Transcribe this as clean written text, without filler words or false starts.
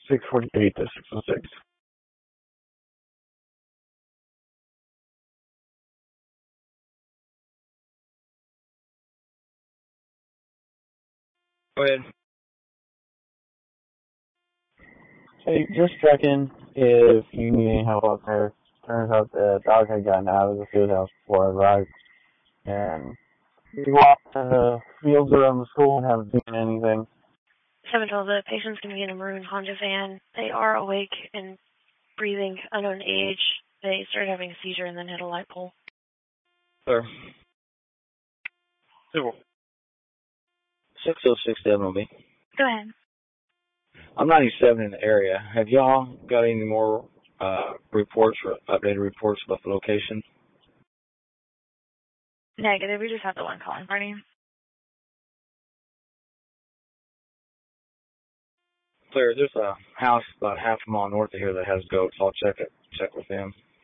648 to 606. Go ahead. Hey, just checking if you need any help up there. Turns out the dog had gotten out of the field house before I arrived, and we walked the fields around the school and haven't seen anything. 712, the patient's going to be in a maroon Honda van. They are awake and breathing, unknown age. They started having a seizure and then hit a light pole. Sir. 606 MLB. Go ahead. I'm 97 in the area. Have y'all got any more reports or updated reports about the location? Negative. We just have the one calling party. Clear. There's a house about half a mile north of here that has goats. I'll check with them.